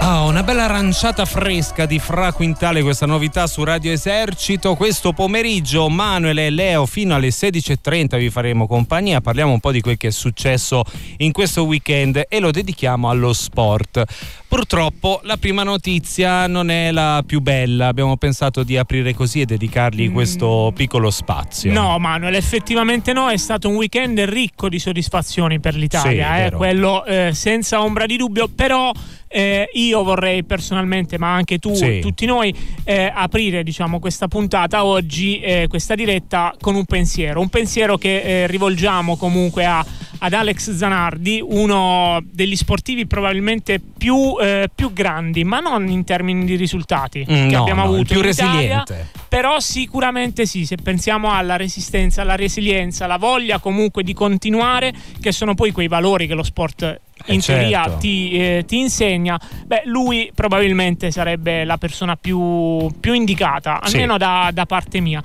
Ah, una bella aranciata fresca di Fra Quintale, questa novità su Radio Esercito. Questo pomeriggio Manuele e Leo fino alle 16:30 vi faremo compagnia, parliamo un po' di quel che è successo in questo weekend e lo dedichiamo allo sport. Purtroppo la prima notizia non è la più bella, abbiamo pensato di aprire così e dedicargli questo piccolo spazio. No Manuel, effettivamente no, è stato un weekend ricco di soddisfazioni per l'Italia, sì, quello senza ombra di dubbio, però io vorrei personalmente, ma anche tu, sì, tutti noi, aprire diciamo questa puntata oggi, questa diretta con un pensiero che rivolgiamo comunque ad Alex Zanardi, uno degli sportivi probabilmente più grandi, ma non in termini di risultati che abbiamo avuto, più in resiliente Italia, però sicuramente sì, se pensiamo alla resistenza, alla resilienza, alla voglia comunque di continuare, che sono poi quei valori che lo sport in teoria ti insegna, lui probabilmente sarebbe la persona più indicata, almeno da parte mia.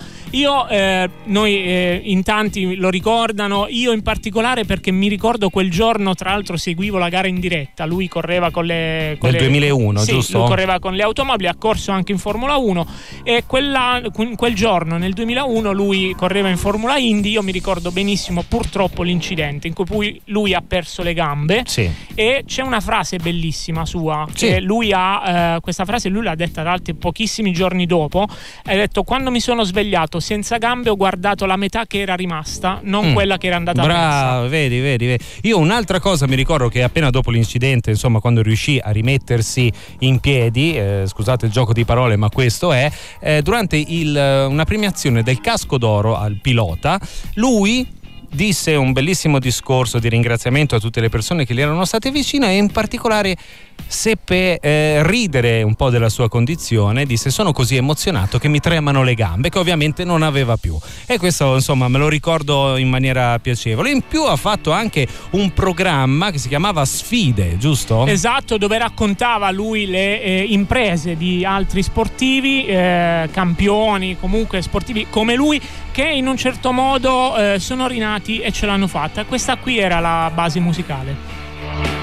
Noi in tanti lo ricordano, io in particolare perché mi ricordo quel giorno, tra l'altro seguivo la gara in diretta, lui correva con le 2001, sì, giusto? Lui correva con le automobili, ha corso anche in Formula 1 e quel giorno nel 2001 lui correva in Formula Indy. Io mi ricordo benissimo purtroppo l'incidente in cui lui ha perso le gambe. Sì. E c'è una frase bellissima sua, che lui ha, questa frase lui l'ha detta tra l'altro pochissimi giorni dopo, ha detto: quando mi sono svegliato senza gambe ho guardato la metà che era rimasta, non quella che era andata bravo, vedi. Io un'altra cosa mi ricordo che appena dopo l'incidente, insomma, quando riuscì a rimettersi in piedi, scusate il gioco di parole, ma questo è, durante una premiazione del casco d'oro al pilota, lui disse un bellissimo discorso di ringraziamento a tutte le persone che gli erano state vicine e in particolare seppe ridere un po' della sua condizione. Disse: sono così emozionato che mi tremano le gambe, che ovviamente non aveva più, e questo insomma me lo ricordo in maniera piacevole. In più ha fatto anche un programma che si chiamava Sfide, giusto? Esatto, dove raccontava lui le imprese di altri sportivi, campioni comunque sportivi come lui, che in un certo modo sono rinati e ce l'hanno fatta. Questa qui era la base musicale.